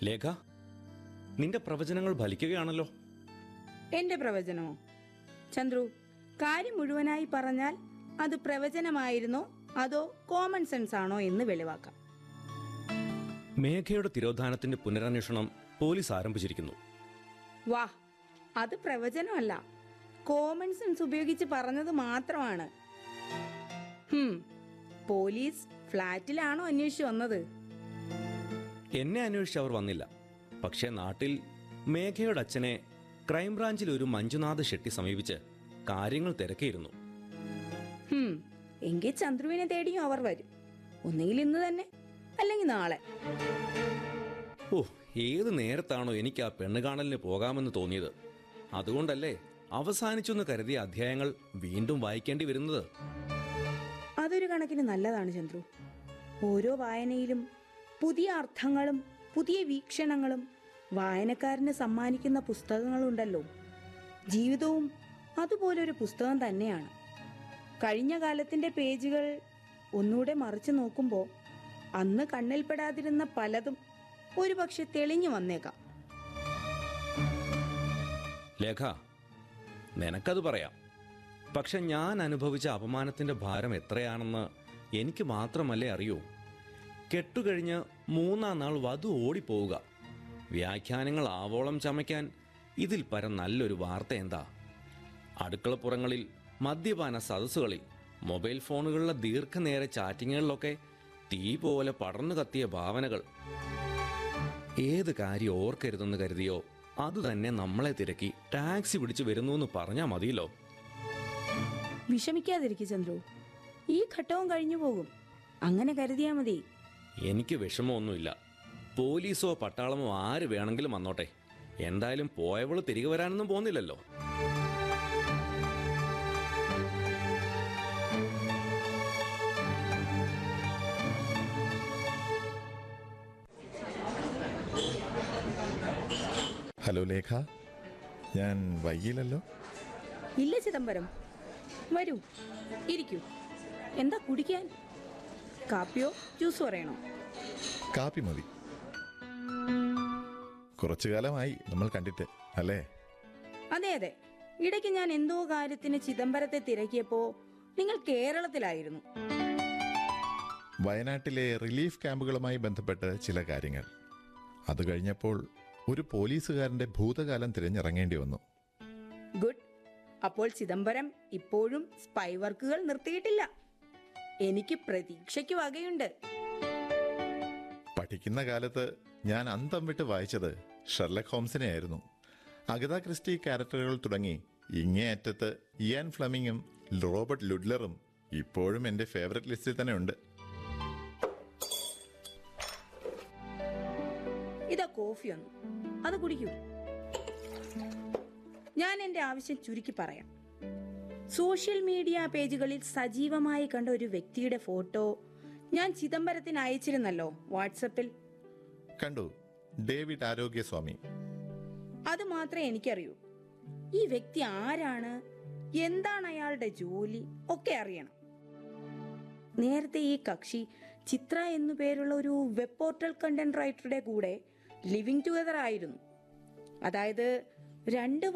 ലേഖ, നിന്റെ പ്രവചനങ്ങൾ ഫലിക്കുകയാണല്ലോ. എന്റെ പ്രവചനമോ? ചന്ദ്രു, കാര്യം മുഴുവനായി പറഞ്ഞാൽ അത് പ്രവചനമായിരുന്നോ അതോ കോമൺ സെൻസ് ആണോ എന്ന് വെളിവാക്കാം. മേഘയുടെ തിരോധാനത്തിന്റെ പുനരന്വേഷണം പോലീസ് ആരംഭിച്ചിരിക്കുന്നു. വാ, അത് പ്രവചനമല്ല, കോമൺ സെൻസ് ഉപയോഗിച്ച് പറഞ്ഞത് മാത്രമാണ്. പോലീസ് ഫ്ലാറ്റിലാണോ അന്വേഷിച്ചു വന്നത്? എന്നെ അന്വേഷിച്ച് അവർ വന്നില്ല. പക്ഷേ നാട്ടിൽ മേഘയുടെ അച്ഛനെ ക്രൈംബ്രാഞ്ചിൽ ഒരു മഞ്ജുനാഥ് ഷെട്ടി സമീപിച്ച് കാര്യങ്ങൾ തിരക്കിയിരുന്നു. എങ്കിൽ ചന്ദ്രുവിനെ തേടിയും അവർ വരും. ഒന്നുകിൽ ഇന്ന് തന്നെ, അല്ലെങ്കിൽ നാളെ. ഓ, ഏത് നേരത്താണോ എനിക്ക് ആ പെണ്ണ് കാണലിന് പോകാമെന്ന് തോന്നിയത്. അതുകൊണ്ടല്ലേ അവസാനിച്ചെന്ന് കരുതിയ അധ്യായങ്ങൾ വീണ്ടും വായിക്കേണ്ടി വരുന്നത്. അതൊരു കണക്കിന് നല്ലതാണ് ചന്ദ്രു. ഓരോ വായനയിലും പുതിയ അർത്ഥങ്ങളും പുതിയ വീക്ഷണങ്ങളും വായനക്കാരന് സമ്മാനിക്കുന്ന പുസ്തകങ്ങളുണ്ടല്ലോ. ജീവിതവും അതുപോലൊരു പുസ്തകം തന്നെയാണ്. കഴിഞ്ഞ കാലത്തിന്റെ പേജുകൾ ഒന്നുകൂടെ മറിച്ചു നോക്കുമ്പോൾ അന്ന് കണ്ണിൽപ്പെടാതിരുന്ന പലതും ഒരുപക്ഷെ തെളിഞ്ഞു വന്നേക്കാം. ലേഖ, നിനക്കത് പറയാം. പക്ഷെ ഞാൻ അനുഭവിച്ച അപമാനത്തിന്റെ ഭാരം എത്രയാണെന്ന് എനിക്ക് മാത്രമല്ലേ അറിയൂ. കെട്ടുകഴിഞ്ഞ് 3-ാം നാൾ വധു ഓടിപ്പോവുക. വ്യാഖ്യാനങ്ങൾ ആവോളം ചമയ്ക്കാൻ ഇതിൽ പരം നല്ലൊരു വാർത്ത എന്താ? അടുക്കളപ്പുറങ്ങളിൽ, മദ്യപാന സദസ്സുകളിൽ, മൊബൈൽ ഫോണുകളിലെ ദീർഘനേര ചാറ്റിങ്ങുകളിലൊക്കെ തീ പോലെ പടർന്നു കത്തിയ ഭാവനകൾ. ഏത് കാര്യം ഓർക്കരുതെന്ന് കരുതിയോ അതുതന്നെ നമ്മളെ തിരക്കി ടാക്സി പിടിച്ചു വരുന്നു എന്ന് പറഞ്ഞാൽ മതിയല്ലോ. വിഷമിക്കാതിരിക്കും ചന്ദ്രു, ഈ ഘട്ടവും കഴിഞ്ഞു പോകും. അങ്ങനെ കരുതിയാ മതി. എനിക്ക് വിഷമമൊന്നുമില്ല. പോലീസോ പട്ടാളമോ ആര് വേണമെങ്കിലും വന്നോട്ടെ. എന്തായാലും പോയവള് തിരികെ വരാനൊന്നും പോകുന്നില്ലല്ലോ. ഹലോ ലേഖ, ഞാൻ വൈകില്ലല്ലോ? ഇല്ല ചിദംബരം, വരൂ, ഇരിക്കൂ. എന്താ കുടിക്കാൻ? കാപ്പിയോ ജ്യൂസ് പറയണോ? കാപ്പി മതി. കുറച്ചു കാലമായി നമ്മൾ കണ്ടിട്ട്, അല്ലേ? അതെ അതെ, ഇടയ്ക്ക് ഞാൻ എന്തോ കാര്യത്തിന് ചിദംബരത്തെ തിരക്കിയപ്പോ നിങ്ങൾ കേരളത്തിലായിരുന്നു. വയനാട്ടിലെ റിലീഫ് ക്യാമ്പുകളുമായി ബന്ധപ്പെട്ട് ചില കാര്യങ്ങൾ. അത് കഴിഞ്ഞപ്പോൾ ഒരു പോലീസുകാരന്റെ ഭൂതകാലം തിരഞ്ഞിറങ്ങേണ്ടി വന്നു. ഗുഡ്. അപ്പോൾ ചിദംബരം ഇപ്പോഴും സ്പൈ വർക്കുകൾ നിർത്തിയിട്ടില്ല. എനിക്ക് പ്രതീക്ഷയ്ക്ക് വകയുണ്ട്. പഠിക്കുന്ന കാലത്ത് ഞാൻ അന്തം വിട്ട് വായിച്ചത് ഷെർലക് ഹോംസിനെ ആയിരുന്നു. അഗത ക്രിസ്റ്റി ക്യാരക്ടറുകൾ തുടങ്ങി ഇങ്ങേയറ്റത്ത് ഇയാൻ ഫ്ലെമിങ്ങും റോബർട്ട് ലുഡ്ലറും ഇപ്പോഴും എൻ്റെ ഫേവററ്റ് ലിസ്റ്റിൽ തന്നെ ഉണ്ട്. ഇതാ കോഫി ഒന്ന്, അത് കുടിക്കൂ. ഞാൻ എന്റെ ആവശ്യം ചുരുക്കി പറയാം. സോഷ്യൽ മീഡിയ പേജുകളിൽ സജീവമായി കണ്ട ഒരു വ്യക്തിയുടെ ഫോട്ടോ ഞാൻ ചിദംബരത്തിന് അയച്ചിരുന്നല്ലോ വാട്സപ്പിൽ. കണ്ടു, ഡേവിഡ് ആരോഗ്യസ്വാമി. അത് മാത്രമേ എനിക്കറിയൂ. ഈ വ്യക്തി ആരാണ്, എന്താണ് അയാളുടെ ജോലി ഒക്കെ അറിയണം. നേരത്തെ ഈ കക്ഷി ചിത്ര എന്നു പേരുള്ള ഒരു വെബ് പോർട്ടൽ കണ്ടന്റ് റൈറ്ററുടെ കൂടെ ലിവിംഗ് ടുഗദർ ആയിരുന്നു. അതായത് 2